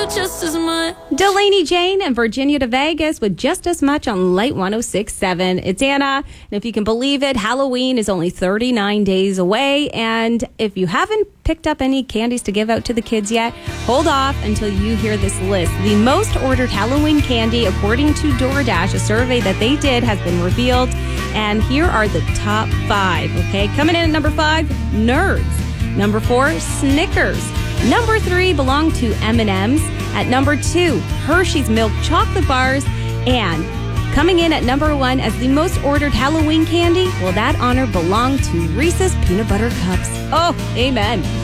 you just as much. Delaney Jane and Virginia to Vegas with Just As Much on Light 106.7. It's Anna, and if you can believe it, Halloween is only 39 days away, and if you haven't picked up any candies to give out to the kids yet, hold off until you hear this list. The most ordered Halloween candy, according to DoorDash, a survey that they did, has been revealed, and here are the top 5, okay? Coming in at number 5, Nerds. Number 4, Snickers. Number 3 belonged to M&M's. At number 2, Hershey's Milk Chocolate Bars. And coming in at number 1 as the most ordered Halloween candy, well, that honor belonged to Reese's Peanut Butter Cups. Oh, amen.